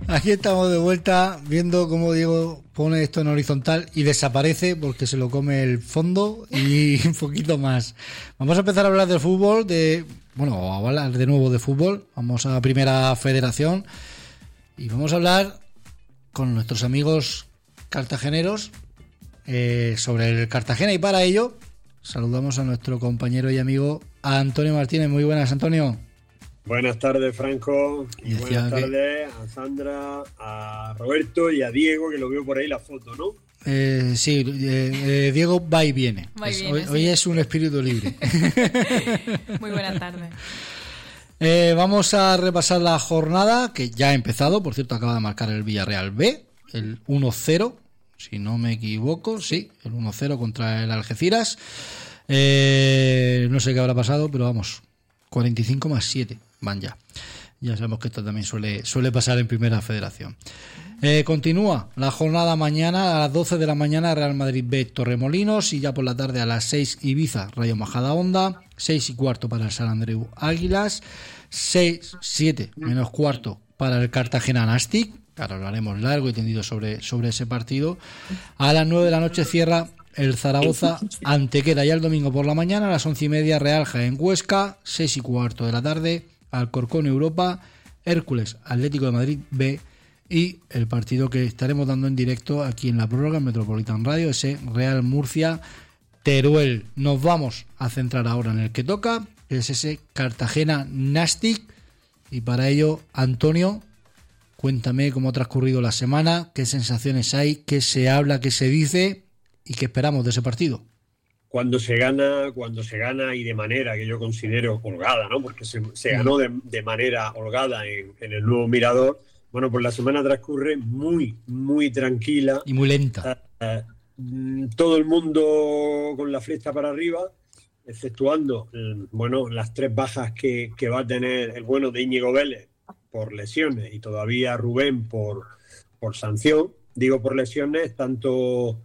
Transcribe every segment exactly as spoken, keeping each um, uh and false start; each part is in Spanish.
Aquí estamos de vuelta viendo cómo Diego pone esto en horizontal y desaparece porque se lo come el fondo y un poquito más. Vamos a empezar a hablar del fútbol, de bueno, a hablar de nuevo de fútbol. Vamos a Primera Federación y vamos a hablar con nuestros amigos cartageneros eh, sobre el Cartagena, y para ello saludamos a nuestro compañero y amigo Antonio Martínez. Muy buenas, Antonio. Buenas tardes, Franco, y, y buenas que... tardes a Sandra, a Roberto y a Diego, que lo veo por ahí la foto, ¿no? Eh, sí, eh, eh, Diego va y viene. Va y es, viene hoy, sí. hoy es un espíritu libre. Muy buenas tardes. Eh, vamos a repasar la jornada, que ya ha empezado. Por cierto, acaba de marcar el Villarreal B, el uno cero, si no me equivoco. Sí, el uno cero contra el Algeciras. Eh, no sé qué habrá pasado, pero vamos, cuarenta y cinco más siete van ya. Ya sabemos que esto también suele, suele pasar en Primera Federación. Eh, continúa la jornada mañana a las doce de la mañana, Real Madrid B, Torremolinos, y ya por la tarde a las seis, Ibiza, Rayo Majadahonda, seis y cuarto para el San Andreu Águilas, seis, siete menos cuarto para el Cartagena Nastic. Ahora hablaremos largo y tendido sobre, sobre ese partido. A las nueve de la noche cierra el Zaragoza Antequera, y el domingo por la mañana a las once y media Real Jaén Huesca, seis y cuarto de la tarde Alcorcón Europa, Hércules Atlético de Madrid B, y el partido que estaremos dando en directo aquí en la prórroga en Metropolitan Radio, ese Real Murcia Teruel. Nos vamos a centrar ahora en el que toca, que es ese Cartagena Nastic, y para ello, Antonio, cuéntame cómo ha transcurrido la semana, qué sensaciones hay, qué se habla, qué se dice y qué esperamos de ese partido. Cuando se gana, cuando se gana y de manera que yo considero holgada, ¿no? Porque se, se ganó de, de manera holgada en, en el nuevo Mirador. Bueno, pues la semana transcurre muy, muy tranquila. Y muy lenta. Uh, uh, todo el mundo con la flecha para arriba, exceptuando, uh, bueno, las tres bajas que, que va a tener el bueno de Íñigo Vélez por lesiones y todavía Rubén por, por sanción. Digo por lesiones, tanto...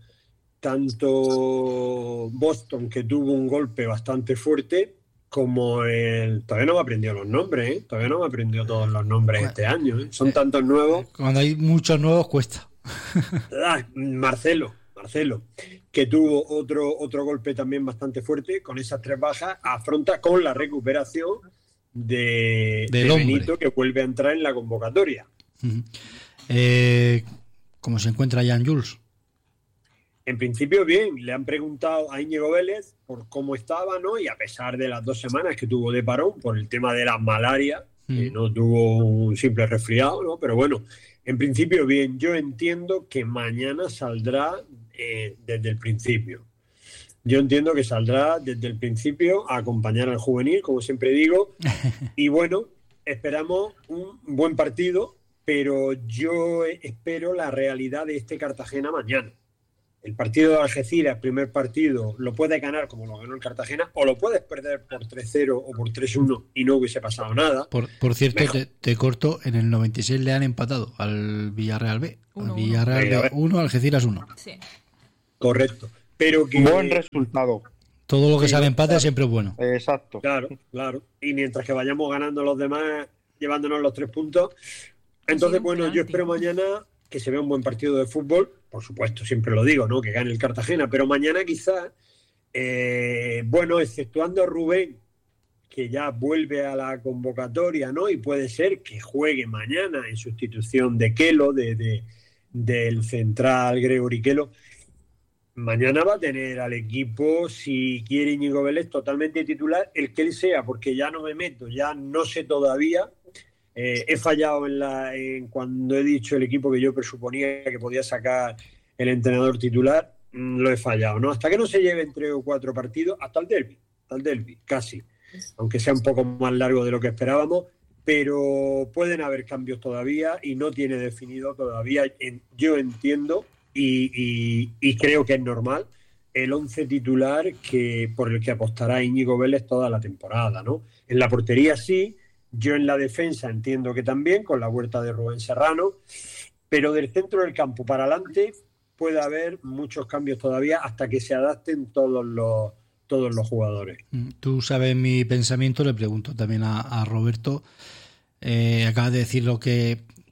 tanto Boston, que tuvo un golpe bastante fuerte, como el... Todavía no me aprendió los nombres, ¿eh? Todavía no me aprendió todos los nombres bueno, este año, ¿eh? Son tantos nuevos. Cuando hay muchos nuevos cuesta. Ah, Marcelo, Marcelo, que tuvo otro, otro golpe también bastante fuerte, con esas tres bajas, afronta con la recuperación de, de Benito, que vuelve a entrar en la convocatoria. Uh-huh. Eh, ¿Cómo se encuentra Jan Jules? En principio bien, le han preguntado a Íñigo Vélez por cómo estaba, ¿no? Y a pesar de las dos semanas que tuvo de parón por el tema de la malaria, mm. que no tuvo un simple resfriado, ¿no? Pero bueno, en principio bien. Yo entiendo que mañana saldrá eh, desde el principio. Yo entiendo que saldrá desde el principio a acompañar al juvenil, como siempre digo. Y bueno, esperamos un buen partido, pero yo espero la realidad de este Cartagena mañana. El partido de Algeciras, el primer partido, lo puedes ganar como lo ganó el Cartagena, o lo puedes perder por tres cero o por tres uno y no hubiese pasado nada. Por, por cierto, te, te corto, en el noventa y seis le han empatado al Villarreal B. Uno, al Villarreal B uno, Algeciras uno. Sí. Correcto. Pero que... Buen resultado. Todo lo que sí, sale empate claro. siempre es bueno. Exacto. Claro, claro. Y mientras que vayamos ganando los demás, llevándonos los tres puntos. Entonces, sí, bueno, yo espero mañana que se vea un buen partido de fútbol. Por supuesto, siempre lo digo, ¿no? Que gane el Cartagena, pero mañana quizás, eh, bueno, exceptuando a Rubén, que ya vuelve a la convocatoria, ¿no? Y puede ser que juegue mañana en sustitución de Kelo, de, de, del central Gregory Kelo. Mañana va a tener al equipo, si quiere Íñigo Vélez, totalmente titular, el que él sea, porque ya no me meto, ya no sé todavía. Eh, he fallado en, la, en cuando he dicho el equipo que yo presuponía que podía sacar el entrenador titular, mmm, lo he fallado, ¿no? Hasta que no se lleve entre o cuatro partidos, hasta el derbi, hasta el derbi, casi, aunque sea un poco más largo de lo que esperábamos, pero pueden haber cambios todavía y no tiene definido todavía, en, yo entiendo y, y, y creo que es normal, el once titular que, por el que apostará Íñigo Vélez toda la temporada, ¿no? En la portería sí. Yo en la defensa entiendo que también, con la vuelta de Rubén Serrano, pero del centro del campo para adelante puede haber muchos cambios todavía hasta que se adapten todos los, todos los jugadores. Tú sabes mi pensamiento, le pregunto también a, a Roberto. Eh, acabas de decir lo que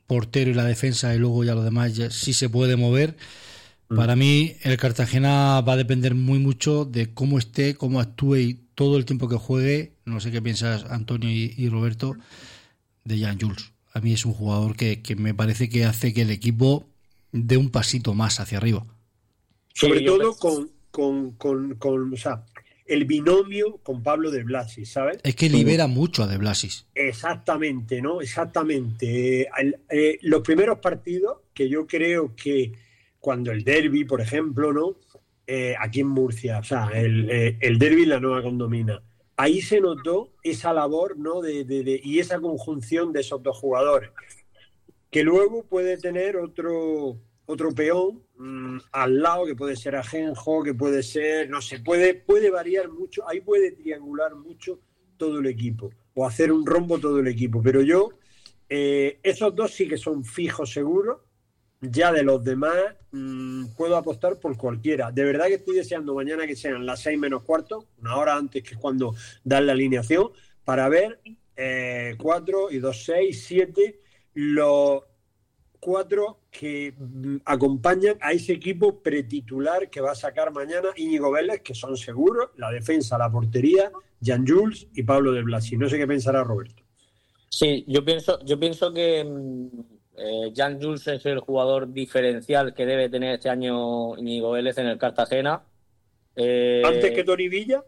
portero y la defensa, y luego ya lo demás ya sí se puede mover. Mm. Para mí el Cartagena va a depender muy mucho de cómo esté, cómo actúe y todo el tiempo que juegue. No sé qué piensas, Antonio y, y Roberto, de Jan Jules. A mí es un jugador que, que me parece que hace que el equipo dé un pasito más hacia arriba. Sobre sí, todo con, con, con, con, o sea, el binomio con Pablo de Blasis, ¿sabes? Es que libera sí. mucho a de Blasis. Exactamente, ¿no? Exactamente. Eh, el, eh, los primeros partidos, que yo creo que cuando el derbi, por ejemplo, ¿no? Eh, aquí en Murcia, o sea, el, eh, el derbi en la Nueva Condomina, ahí se notó esa labor, ¿no? De, de, de, y esa conjunción de esos dos jugadores, que luego puede tener otro, otro peón mmm, al lado, que puede ser Ajenjo, que puede ser, no sé, puede, puede variar mucho, ahí puede triangular mucho todo el equipo, o hacer un rombo todo el equipo, pero yo, eh, esos dos sí que son fijos seguros. Ya de los demás mmm, puedo apostar por cualquiera. De verdad que estoy deseando mañana que sean las seis menos cuarto, una hora antes, que es cuando dan la alineación, para ver eh, cuatro y dos, seis, siete, los cuatro que mmm, acompañan a ese equipo pretitular que va a sacar mañana Íñigo Vélez, que son seguros, la defensa, la portería, Jan Jules y Pablo de Blasi. No sé qué pensará Roberto. Sí, yo pienso, yo pienso que... Mmm... Eh, Jan Jules es el jugador diferencial que debe tener este año Íñigo Vélez en el Cartagena. Eh, ¿Antes que Tony Villa?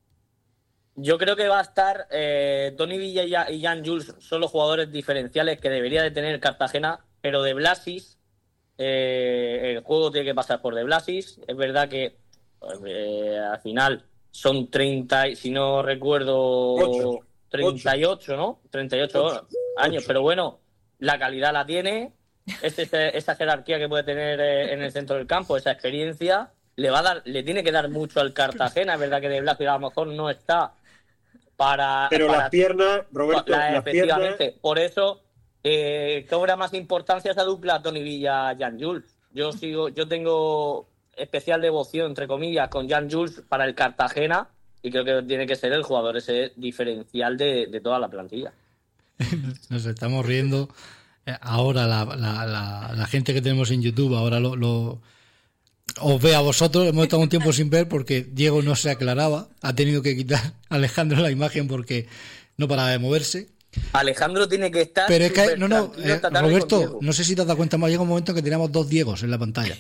Yo creo que va a estar eh, Tony Villa y Jan Jules son los jugadores diferenciales que debería de tener el Cartagena, pero de Blasis eh, el juego tiene que pasar por de Blasis. Es verdad que eh, al final son treinta, si no recuerdo, ocho, treinta y ocho, ¿no? treinta y ocho ocho, años, ocho. Pero bueno, la calidad la tiene, es esa, esa jerarquía que puede tener eh, en el centro del campo, esa experiencia, le va a dar, le tiene que dar mucho al Cartagena. Es verdad que de Blasco a lo mejor no está para... Pero para, las piernas, Roberto, la, las efectivamente, piernas... por eso eh, cobra más importancia esa dupla Tony Villa Jan Jules. Yo sigo, yo tengo especial devoción, entre comillas, con Jan Jules para el Cartagena, y creo que tiene que ser el jugador ese diferencial de, de toda la plantilla. Nos estamos riendo ahora la, la, la, la gente que tenemos en YouTube ahora lo, lo os ve a vosotros. Hemos estado un tiempo sin ver porque Diego no se aclaraba, ha tenido que quitar a Alejandro la imagen porque no paraba de moverse. Alejandro tiene que estar, pero es que no, no, eh, Roberto, no sé si te has dado cuenta, llega un momento que teníamos dos Diegos en la pantalla.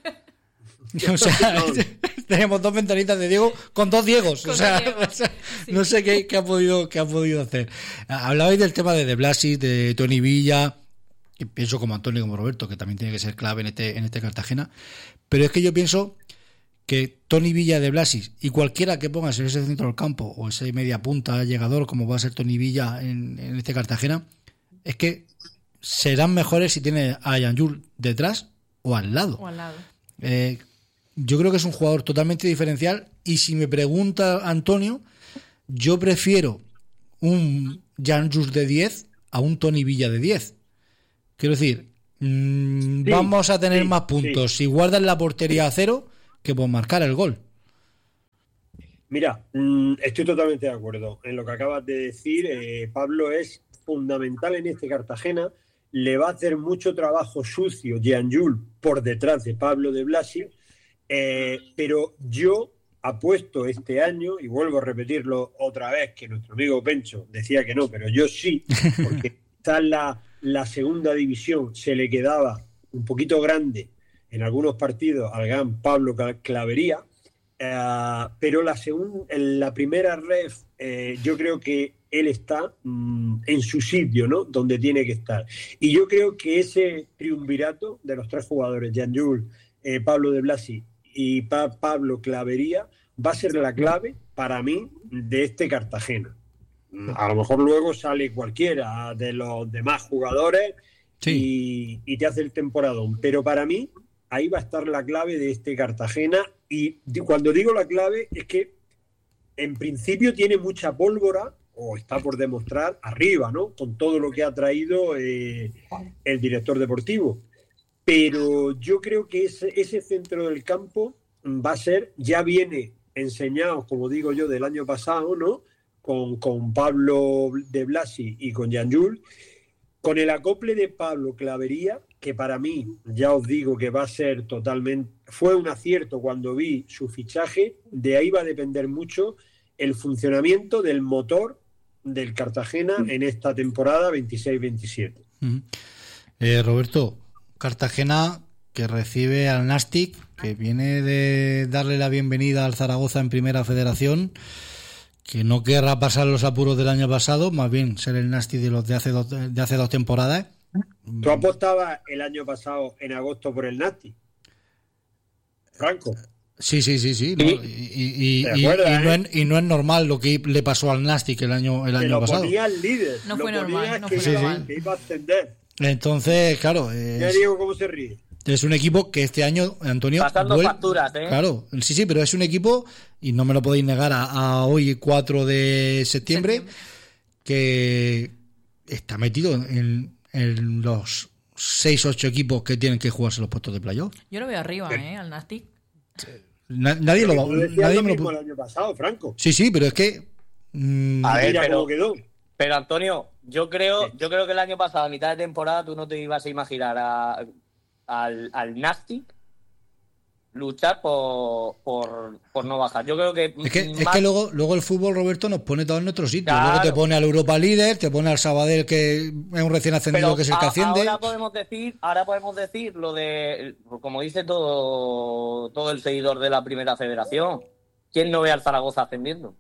O sea, tenemos dos ventanitas de Diego con dos Diegos. O sea, Diego. o sea sí. no sé qué, qué ha podido qué ha podido hacer. Hablabais del tema de De Blasi, de Tony Villa, que pienso como Antonio y como Roberto, que también tiene que ser clave en este, en este Cartagena. Pero es que yo pienso que Tony Villa, De Blasi y cualquiera que pongas en ese centro del campo o ese media punta llegador como va a ser Tony Villa en, en este Cartagena, es que serán mejores si tiene a Jan Jules detrás o al lado. O al lado. Eh, Yo creo que es un jugador totalmente diferencial y si me pregunta Antonio, yo prefiero un Jan Jules de diez a un Tony Villa de diez. Quiero decir, mmm, sí, vamos a tener sí, más puntos sí. si guardan la portería a cero que por marcar el gol. Mira, mmm, estoy totalmente de acuerdo en lo que acabas de decir. Eh, Pablo es fundamental en este Cartagena. Le va a hacer mucho trabajo sucio Jan Jules por detrás de Pablo de Blasi. Eh, pero yo apuesto este año, y vuelvo a repetirlo otra vez, que nuestro amigo Pencho decía que no, pero yo sí, porque está en la, la segunda división, se le quedaba un poquito grande en algunos partidos al gran Pablo Clavería, eh, pero la, segun, en la primera ref eh, yo creo que él está mmm, en su sitio, ¿no? Donde tiene que estar. Y yo creo que ese triunvirato de los tres jugadores, Jan Jules, eh, Pablo de Blasi y pa- Pablo Clavería, va a ser la clave para mí de este Cartagena. A lo mejor luego sale cualquiera de los demás jugadores sí. y, y te hace el temporadón, pero para mí ahí va a estar la clave de este Cartagena. Y cuando digo la clave es que en principio tiene mucha pólvora, o está por demostrar arriba, ¿no? Con todo lo que ha traído eh, el director deportivo. Pero yo creo que ese, ese centro del campo va a ser, ya viene enseñado, como digo yo, del año pasado, ¿no? Con, con Pablo de Blasi y con Jan Jules. con el acople de Pablo Clavería, que para mí, ya os digo que va a ser totalmente, fue un acierto cuando vi su fichaje, de ahí va a depender mucho el funcionamiento del motor del Cartagena en esta temporada veintiséis veintisiete. Uh-huh. eh, Roberto, Cartagena que recibe al Nastic, que viene de darle la bienvenida al Zaragoza en Primera Federación, que no querrá pasar los apuros del año pasado, más bien ser el Nastic de los de hace dos, de hace dos temporadas. ¿Tú apostabas el año pasado en agosto por el Nastic, Franco? Sí, sí, sí, sí. ¿No? Y, y, y, acuerdas, y, ¿eh? no es, y no es normal lo que le pasó al Nastic el año, el que año lo pasado. ponía el líder. No lo fue ponía normal, no que, fue iba, normal. que iba a ascender. Entonces, claro, Ya es, digo cómo se ríe. es un equipo que este año, Antonio, Pasando vuel- facturas, ¿eh? Claro, sí, sí, pero es un equipo, y no me lo podéis negar a, a hoy, cuatro de septiembre, Septiembre. que está metido en, en los seis ocho equipos que tienen que jugarse los puestos de playoff. Yo lo veo arriba, ¿eh? Al Nastic. Na- nadie lo va Tú decías nadie lo me lo mismo pu- el año pasado, Franco. Sí, sí, pero es que mm, A ver, Mira pero- cómo quedó. Pero Antonio, yo creo, yo creo que el año pasado, a mitad de temporada, tú no te ibas a imaginar a- al, al Nastic luchar por, por, por no bajar. Yo creo que es que, es más- que luego, luego el fútbol, Roberto, nos pone todo en nuestro sitio. Claro. Luego te pone al Europa Líder, te pone al Sabadell, que es un recién ascendido, pero que es el que a- asciende. ahora podemos decir, ahora podemos decir lo de, como dice todo, todo el seguidor de la Primera Federación, ¿quién no ve al Zaragoza ascendiendo?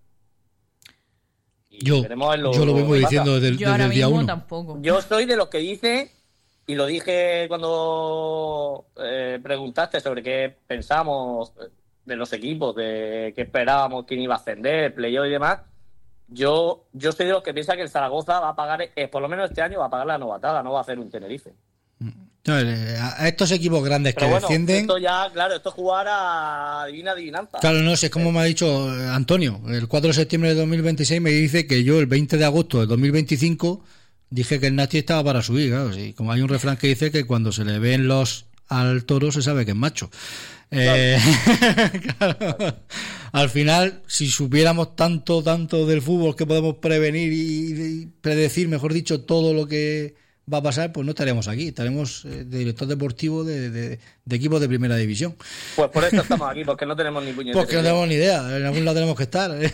Y Yo, veremos en yo lo vengo que pasa. diciendo desde, el- Yo desde ahora el día mismo uno. tampoco. Yo soy de los que dice, y lo dije cuando eh, preguntaste sobre qué pensamos de los equipos, de qué esperábamos, quién iba a ascender, playoff y demás. Yo, yo soy de los que piensa que el Zaragoza va a pagar, eh, por lo menos este año va a pagar la novatada, no va a hacer un Tenerife. No, eh, a estos equipos grandes Pero que bueno, descienden. esto ya, claro, esto es jugar a divina adivinanza. Claro, no sé, es como me ha dicho eh, Antonio, el cuatro de septiembre de dos mil veintiséis me dice que yo el veinte de agosto de dos mil veinticinco dije que el Nastic estaba para subir, claro, sí, como hay un refrán que dice que cuando se le ven los al toro se sabe que es macho. Eh, claro. Al final, si supiéramos tanto, tanto del fútbol que podemos prevenir y, y predecir, mejor dicho, todo lo que va a pasar, pues no estaríamos aquí, estaremos eh, de director deportivo de, de, de equipos de primera división. Pues por eso estamos aquí, porque no tenemos ni puñetera Porque no idea. tenemos ni idea, en algún lado tenemos que estar. ¿eh?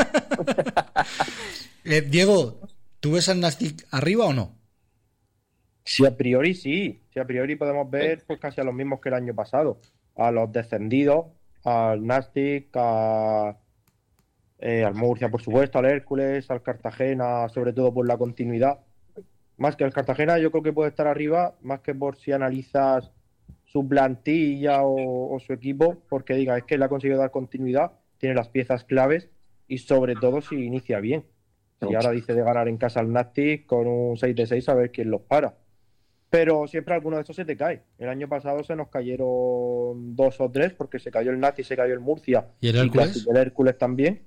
Eh, Diego, ¿tú ves al Nastic arriba o no? Si a priori sí, si a priori podemos ver pues casi a los mismos que el año pasado, a los descendidos, al Nastic, a, eh, al Murcia por supuesto, al Hércules, al Cartagena, sobre todo por la continuidad. Más que al Cartagena yo creo que puede estar arriba, más que por si analizas su plantilla o, o su equipo, porque diga, es que le ha conseguido dar continuidad, tiene las piezas claves y sobre todo si inicia bien. Si ahora dice de ganar en casa al Nastic con un seis de seis, a ver quién los para. Pero siempre alguno de estos se te cae. El año pasado se nos cayeron dos o tres, porque se cayó el Nastic, se cayó el Murcia. ¿Y el Hércules? casi el Hércules también.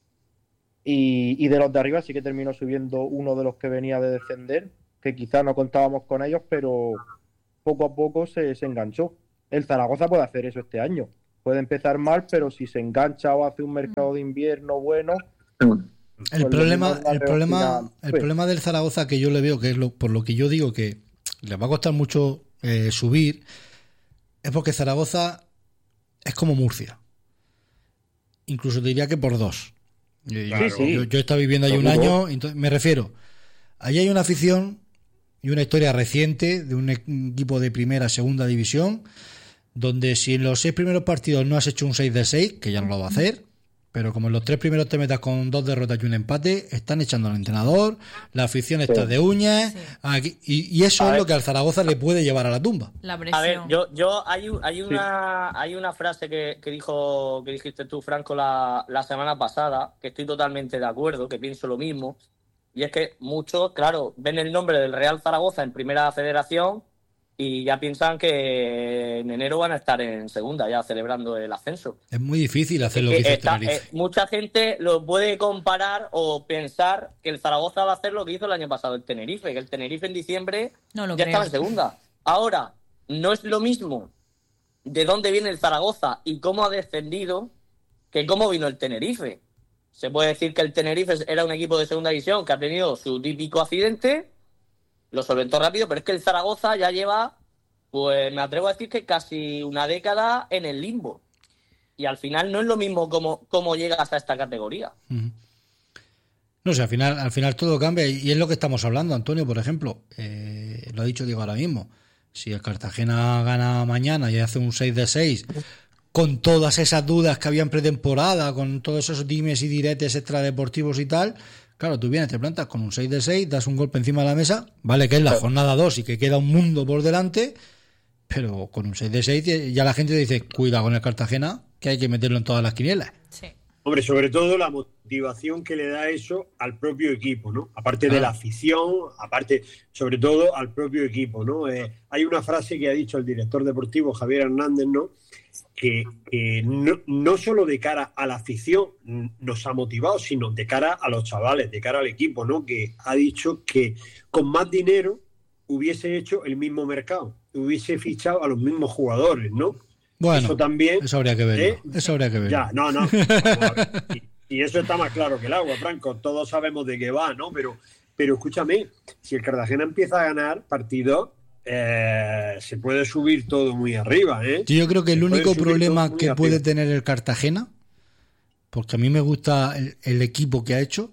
Y, y de los de arriba sí que terminó subiendo uno de los que venía de descender, que quizás no contábamos con ellos, pero poco a poco se, se enganchó. El Zaragoza puede hacer eso este año. Puede empezar mal, pero si se engancha o hace un mercado de invierno bueno... El Pues lo problema, mismo en la el problema, final, el pues. problema del Zaragoza que yo le veo, que es lo, por lo que yo digo que les va a costar mucho eh, subir, es porque Zaragoza es como Murcia. Incluso te diría que por dos. Yo, yo- Sí, sí. yo- yo he estado viviendo ahí un Seguro. año, entonces, me refiero, ahí hay una afición y una historia reciente de un equipo de primera, segunda división, donde si en los seis primeros partidos no has hecho un seis de seis, que ya no lo va a hacer, pero como en los tres primeros te metas con dos derrotas y un empate, están echando al entrenador, la afición está de uñas, Sí. aquí- y, y eso A es ver. lo que al Zaragoza le puede llevar a la tumba. La A presión. ver, yo, yo hay, un- hay una hay una frase que, que dijo que dijiste tú, Franco, la, la semana pasada, que estoy totalmente de acuerdo, que pienso lo mismo, y es que muchos, claro, ven el nombre del Real Zaragoza en Primera Federación y ya piensan que en enero van a estar en segunda, ya celebrando el ascenso. Es muy difícil hacer lo Que que hizo el está- Tenerife. eh, mucha gente lo puede comparar o pensar que el Zaragoza va a hacer lo que hizo el año pasado el Tenerife, que el Tenerife en diciembre No lo ya creo. estaba en segunda. Ahora, no es lo mismo de dónde viene el Zaragoza y cómo ha descendido que cómo vino el Tenerife. Se puede decir que el Tenerife era un equipo de segunda división que ha tenido su típico accidente lo solventó rápido, pero es que el Zaragoza ya lleva, pues me atrevo a decir que casi una década en el limbo. Y al final no es lo mismo cómo, cómo llegas a esta categoría. Uh-huh. No sé, al final, al final todo cambia y es lo que estamos hablando, Antonio, por ejemplo. Eh, lo ha dicho Diego ahora mismo. Si el Cartagena gana mañana y hace un seis de seis, con todas esas dudas que había en pretemporada, con todos esos dimes y diretes extradeportivos y tal, claro, tú vienes, te plantas con un seis de seis, das un golpe encima de la mesa, vale que es la jornada dos y que queda un mundo por delante, pero con un seis de seis ya la gente dice, cuidado con el Cartagena, que hay que meterlo en todas las quinielas. Sí. Hombre, sobre todo la motivación que le da eso al propio equipo, ¿no? Aparte ah. de la afición, aparte, sobre todo al propio equipo, ¿no? Eh, hay una frase que ha dicho el director deportivo Javier Hernández, ¿no? Que, que no, no solo de cara a la afición nos ha motivado, sino de cara a los chavales, de cara al equipo, ¿no? Que ha dicho que con más dinero hubiese hecho el mismo mercado, hubiese fichado a los mismos jugadores, ¿no? Bueno, eso también, eso habría que verlo. ¿eh? Eso habría que verlo. Ya, no, no. y, y eso está más claro que el agua, Franco. Todos sabemos de qué va, ¿no? Pero, pero escúchame, si el Cartagena empieza a ganar partidos, eh, se puede subir todo muy arriba, ¿eh? Yo creo que se el único problema que arriba. puede tener el Cartagena, porque a mí me gusta el, el equipo que ha hecho,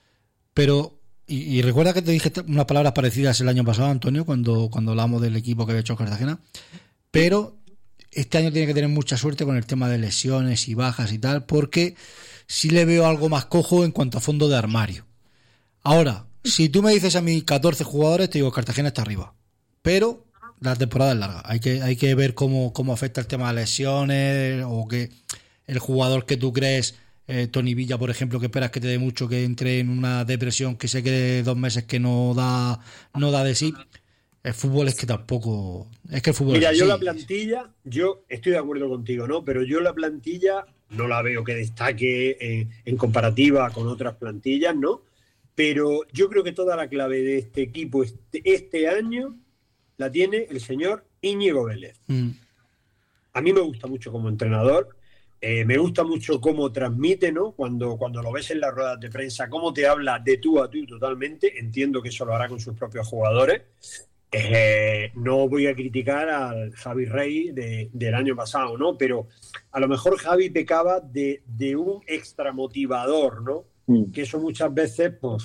pero y, y recuerda que te dije unas palabras parecidas el año pasado, Antonio, cuando, cuando hablamos del equipo que había hecho Cartagena, pero este año tiene que tener mucha suerte con el tema de lesiones y bajas y tal, porque sí le veo algo más cojo en cuanto a fondo de armario. Ahora, si tú me dices a mí catorce jugadores, te digo Cartagena está arriba. Pero la temporada es larga. Hay que, hay que ver cómo, cómo afecta el tema de lesiones o que el jugador que tú crees, eh, Tony Villa, por ejemplo, que esperas que te dé mucho, que entre en una depresión, que se quede dos meses que no da, no da de sí. El fútbol es que tampoco... Es que el fútbol Mira, es yo así. la plantilla, yo estoy de acuerdo contigo, ¿no? Pero yo la plantilla no la veo que destaque eh, en comparativa con otras plantillas, ¿no? Pero yo creo que toda la clave de este equipo este, este año la tiene el señor Íñigo Vélez. Mm. A mí me gusta mucho como entrenador, eh, me gusta mucho cómo transmite, ¿no? Cuando, cuando lo ves en las ruedas de prensa, cómo te habla de tú a tú totalmente. Entiendo que eso lo hará con sus propios jugadores. Eh, no voy a criticar al Javi Rey de, del año pasado, ¿no? Pero a lo mejor Javi pecaba de, de un extra motivador, ¿no? Mm. Que eso muchas veces pues,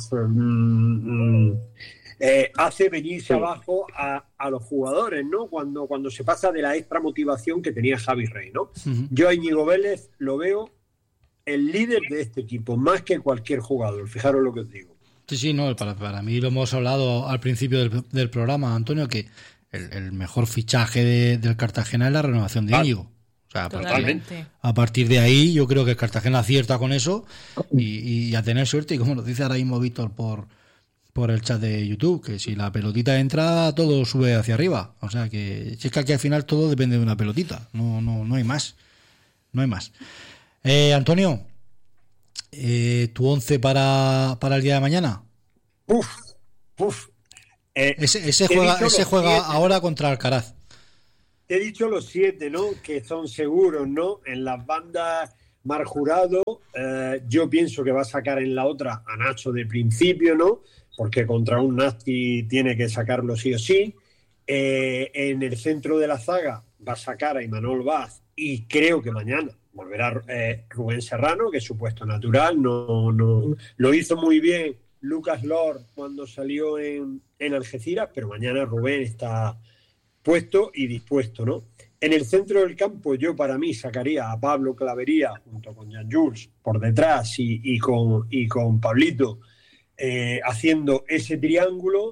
mm, eh, hace venirse sí. abajo a, a los jugadores, ¿no? Cuando, cuando se pasa de la extra motivación que tenía Javi Rey, ¿no? Uh-huh. Yo a Íñigo Vélez lo veo el líder de este equipo, más que cualquier jugador, fijaros lo que os digo. Sí, sí, no, para, para mí lo hemos hablado al principio del, del programa, Antonio, que el, el mejor fichaje de, del Cartagena es la renovación de Íñigo. O sea, a partir, a partir de ahí yo creo que el Cartagena acierta con eso y, y a tener suerte, y como nos dice ahora mismo Víctor por, por el chat de YouTube, que si la pelotita entra, todo sube hacia arriba. O sea, que si es que aquí al final todo depende de una pelotita, no, no, no hay más. No hay más. Eh, Antonio, Eh, ¿tu once para, para el día de mañana? Uf, uf. Eh, ese ese juega, ese juega siete, ahora contra Alcaraz. Te he dicho los siete, ¿no? Que son seguros, ¿no? En las bandas, Mar Jurado, eh, yo pienso que va a sacar en la otra a Nacho de principio, ¿no? Porque contra un Nasty tiene que sacarlo sí o sí. Eh, en el centro de la zaga va a sacar a Imanol Vaz y creo que mañana volverá eh, Rubén Serrano, que es su puesto natural, no, no lo hizo muy bien Lucas Lord cuando salió en, en Algeciras, pero mañana Rubén está puesto y dispuesto, ¿no? En el centro del campo yo para mí sacaría a Pablo Clavería junto con Jan Jules por detrás y, y, con, y con Pablito eh, haciendo ese triángulo.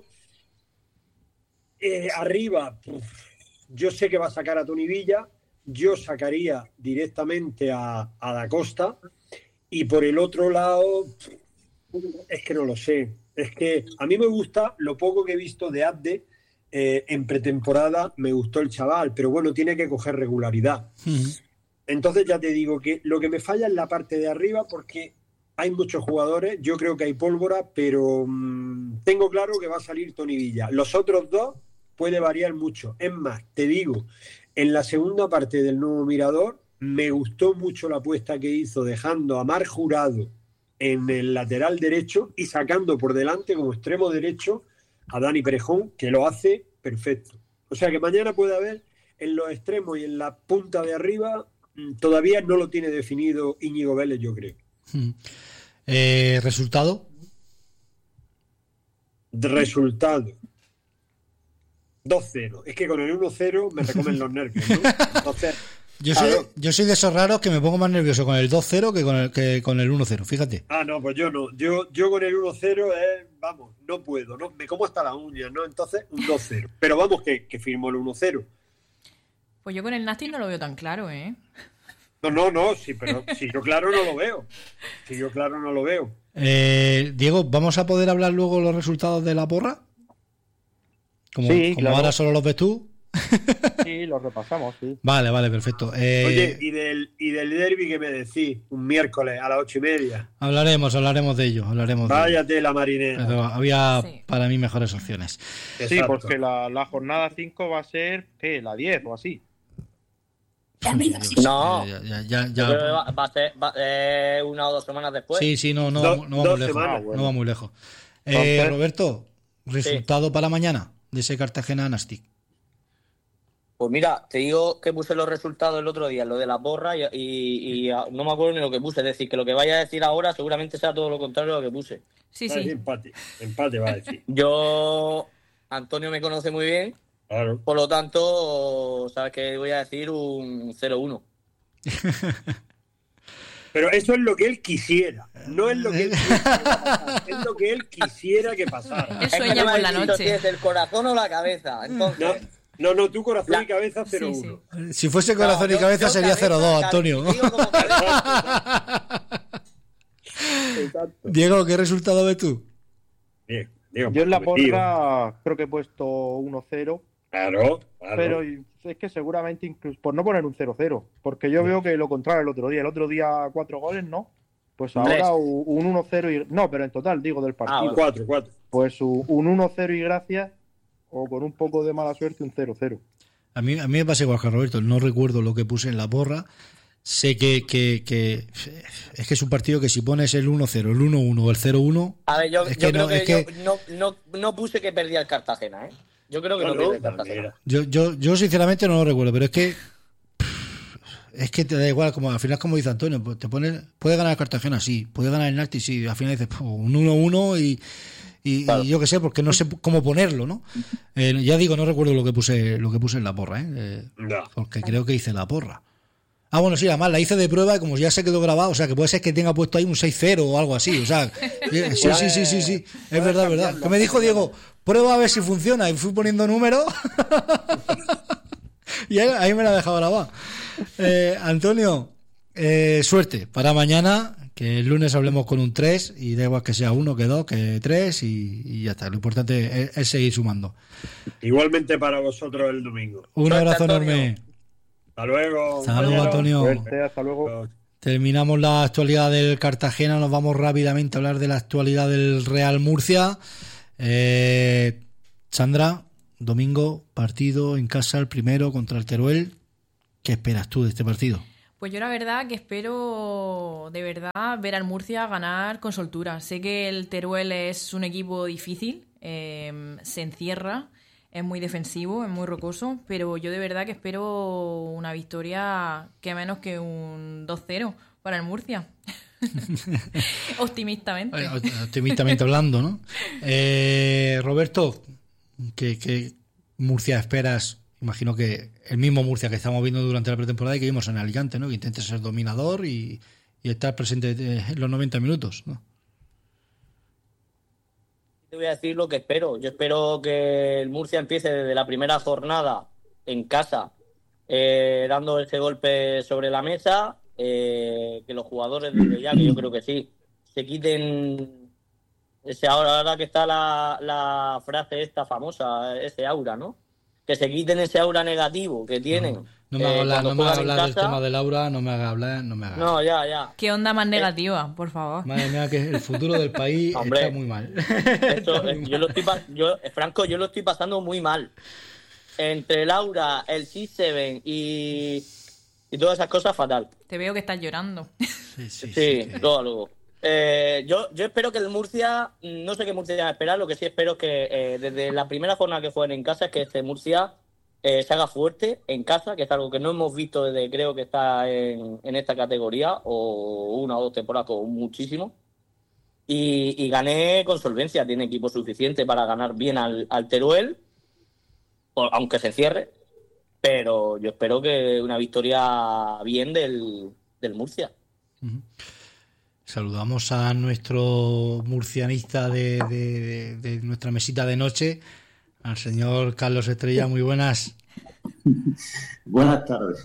Eh, arriba, puf, yo sé que va a sacar a Tony Villa. Yo sacaría directamente a, a Da Costa y por el otro lado es que no lo sé, es que a mí me gusta lo poco que he visto de Abde eh, en pretemporada, me gustó el chaval, pero bueno, tiene que coger regularidad. Uh-huh. Entonces ya te digo que lo que me falla es la parte de arriba porque hay muchos jugadores, yo creo que hay pólvora, pero mmm, tengo claro que va a salir Tony Villa. Los otros dos puede variar mucho, es más, te digo, en la segunda parte del nuevo Mirador me gustó mucho la apuesta que hizo dejando a Mar Jurado en el lateral derecho y sacando por delante como extremo derecho a Dani Perejón, que lo hace perfecto. O sea que mañana puede haber en los extremos y en la punta de arriba, todavía no lo tiene definido Íñigo Vélez, yo creo. Eh, ¿Resultado? Resultado. dos cero. Es que con el uno cero me recomen los nervios, ¿no? Entonces, yo, soy, claro. yo soy de esos raros que me pongo más nervioso con el dos cero que con el, que con el uno cero, fíjate. Ah, no, pues yo no. Yo, yo con el uno cero es, vamos, no puedo, no me como hasta las uñas, ¿no? Entonces, un dos cero. Pero vamos, que, que firmo el uno cero. Pues yo con el Nastic no lo veo tan claro, ¿eh? No, no, no, sí, pero si yo claro no lo veo. Si yo claro no lo veo. Eh, Diego, ¿vamos a poder hablar luego los resultados de la porra? Como, Sí, como claro. ahora solo los ves tú. Sí, lo repasamos, sí. Vale, vale, perfecto. Eh, Oye, y del, y del derbi que me decís, un miércoles a las ocho y media. hablaremos, hablaremos de ello, hablaremos de ello. Váyate la marinera. Pero había Sí. para mí mejores opciones. Sí, Exacto. porque la, la jornada cinco va a ser, ¿qué? La diez o así. No. Ya, ya, ya, Yo ya. creo que va, va a ser va- eh, una o dos semanas después. Sí, sí, no, no, Do- va- no va dos muy lejos. semanas. Ah, bueno. No va muy lejos. Eh, Entonces- Roberto, resultado para mañana de ese Cartagena Nastic. Pues mira, te digo que puse los resultados el otro día, lo de la porra, y, y- y no me acuerdo ni lo que puse. Es decir, que lo que vaya a decir ahora seguramente sea todo lo contrario de lo que puse. Sí, Va a decir sí. empate. Empate va a decir. Yo, Antonio me conoce muy bien, Claro. por lo tanto, sabes que voy a decir un cero uno. Pero eso es lo que él quisiera. No es lo que él quisiera que pasara, es lo que él quisiera que pasara. Él sueña por la Si noche. es el corazón o la cabeza. Entonces, No, no, no, tu corazón La- y cabeza cero Sí, uno. sí. Si fuese corazón no, y yo- cabeza yo sería cabeza, cero dos, cabeza, Antonio. digo como cabeza. Exacto. Diego, ¿qué resultado ves tú? Bien, digo, Yo en la comprometido. porra creo que he puesto uno cero, Claro, claro. pero es que seguramente incluso por no poner un cero cero, porque yo veo que lo contrario el otro día. El otro día cuatro goles, ¿no? Pues Tres. ahora u- un uno cero y... No, pero en total, digo, del partido. bueno. Cuatro, cuatro. Pues u- un uno cero y gracias, o con un poco de mala suerte un cero cero. A mí, a mí me pasa igual que a Roberto, no recuerdo lo que puse en la porra. Sé que, que, que es que es un partido que si pones el uno cero, el uno uno o el cero uno, A ver, yo, Es yo que creo no, que, es que- yo no, no, no puse que perdía el Cartagena, ¿eh? Yo creo que no, No, pierde el no, Cartagena. mira. yo, yo, yo sinceramente no lo recuerdo, pero es que es que te da igual, como al final como dice Antonio, pues te pones, puede ganar el Cartagena, sí, puede ganar el Nastic, sí, al final dices pues, un uno uno y, y, Claro. y yo qué sé, porque no sé cómo ponerlo, ¿no? Eh, ya digo, no recuerdo lo que puse lo que puse en la porra, ¿eh? Eh, No. porque creo que hice la porra. Ah, bueno, sí, además la hice de prueba y como ya se quedó grabado, o sea, que puede ser que tenga puesto ahí un seis cero o algo así, o sea, eh, sí, sí, sí, sí, sí, es verdad, es verdad. Que me dijo Diego, prueba a ver si funciona, y fui poniendo números y ahí, ahí me la ha dejado grabada. Eh, Antonio, eh, suerte para mañana, que el lunes hablemos con un tres y da igual que sea uno, que dos, que tres y, y ya está. Lo importante es, es seguir sumando. Igualmente para vosotros el domingo. Un Suerte, abrazo Antonio. enorme. Hasta luego. Saludos, compañeros. Antonio. Suerte, hasta luego. Terminamos la actualidad del Cartagena, nos vamos rápidamente a hablar de la actualidad del Real Murcia. Eh, Sandra, domingo, partido en casa, el primero contra el Teruel. ¿Qué esperas tú de este partido? Pues yo la verdad que espero de verdad ver al Murcia ganar con soltura. Sé que el Teruel es un equipo difícil, eh, se encierra, es muy defensivo, es muy rocoso, pero yo de verdad que espero una victoria que menos que un dos cero para el Murcia. Optimistamente. Eh, Optimistamente hablando, ¿no? Eh, Roberto, ¿qué, qué Murcia esperas? Imagino que el mismo Murcia que estamos viendo durante la pretemporada y que vimos en Alicante, ¿no? Que intente ser dominador y, y estar presente en los noventa minutos, ¿no? Te voy a decir lo que espero. Yo espero que el Murcia empiece desde la primera jornada en casa, eh, dando ese golpe sobre la mesa, eh, que los jugadores desde ya, que yo creo que sí, se quiten ese ahora, ahora que está la, la frase esta famosa, ese aura, ¿no? Que se quiten ese aura negativo que tienen. No me hagas eh, hablar, cuando no me hagas juegan en hablar del casa. tema de Laura, no me hagas hablar, no me hagas. No, ya, ya. Qué onda más negativa, por favor. Madre mía, que el futuro del país Hombre. está muy mal. Esto, eh, yo lo estoy pa- yo, eh, Franco, yo lo estoy pasando muy mal. Entre Laura, el C siete y, y todas esas cosas, fatal. Te veo que estás llorando. Sí, sí, Sí, sí, que- luego, luego. Eh, yo, yo espero que el Murcia, no sé qué Murcia va a esperar, lo que sí espero es que eh, desde la primera jornada que jueguen en casa es que este Murcia eh, se haga fuerte en casa, que es algo que no hemos visto desde creo que está en, en esta categoría, o una o dos temporadas o muchísimo, y, y gane con solvencia. Tiene equipo suficiente para ganar bien al, al Teruel, o, aunque se cierre, pero yo espero que una victoria bien del, del Murcia. Uh-huh. Saludamos a nuestro murcianista de, de, de, de nuestra mesita de noche, al señor Carlos Estrella. Muy buenas. Buenas tardes.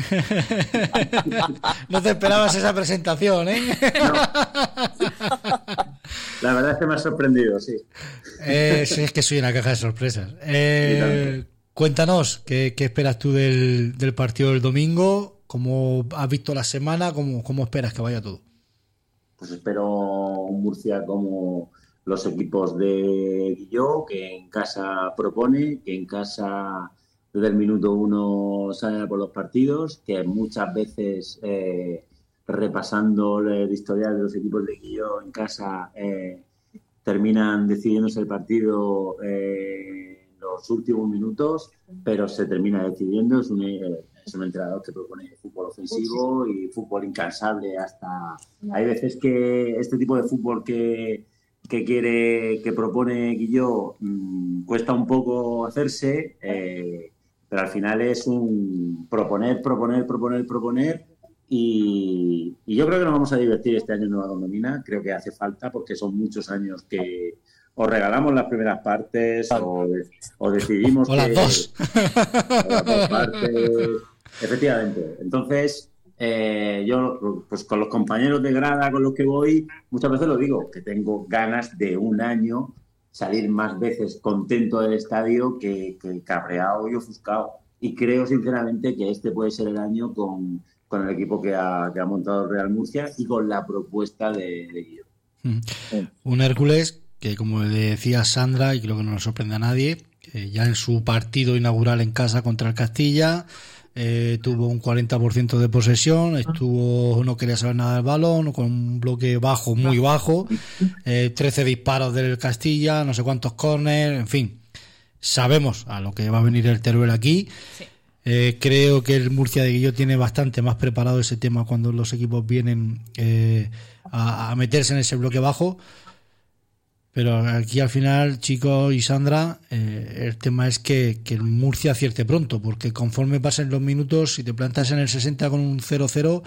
No te esperabas esa presentación, ¿eh? No. La verdad es que me ha sorprendido, sí. Eh, sí, es que soy una caja de sorpresas. Eh, cuéntanos, ¿qué, ¿qué esperas tú del, del partido del domingo? ¿Cómo has visto la semana? ¿Cómo, cómo esperas que vaya todo? Pues espero un Murcia como los equipos de Guilló, que en casa propone, que en casa desde el minuto uno sale por los partidos, que muchas veces eh, repasando el historial de los equipos de Guilló en casa eh, terminan decidiéndose el partido eh, en los últimos minutos, pero se termina decidiendo. Es un, eh, es un entrenador que propone fútbol ofensivo y fútbol incansable hasta... Hay veces que este tipo de fútbol que, que quiere, que propone Guilló mmm, cuesta un poco hacerse, eh, pero al final es un proponer, proponer, proponer, proponer y, y yo creo que nos vamos a divertir este año en Nueva Condomina. Creo que hace falta porque son muchos años que o regalamos las primeras partes o, o decidimos o las que... dos. O las dos partes. Efectivamente. Entonces, eh, yo pues con los compañeros de grada con los que voy, muchas veces lo digo, que tengo ganas de un año salir más veces contento del estadio que, que cabreado y ofuscado. Y creo sinceramente que este puede ser el año con, con el equipo que ha, que ha montado el Real Murcia y con la propuesta de, de Guillermo. Mm. Un Hércules que, como le decía Sandra, y creo que no nos sorprende a nadie, eh, ya en su partido inaugural en casa contra el Castilla, Eh, tuvo un cuarenta por ciento de posesión, estuvo no quería saber nada del balón, con un bloque bajo, muy bajo, eh, trece disparos del Castilla, no sé cuántos córner, en fin, sabemos a lo que va a venir el Teruel aquí. Sí. Eh, creo que el Murcia de Guilló tiene bastante más preparado ese tema cuando los equipos vienen eh, a, a meterse en ese bloque bajo. Pero aquí al final, chicos y Sandra, eh, el tema es que, que el Murcia acierte pronto, porque conforme pasen los minutos, si te plantas en el sesenta con un cero cero,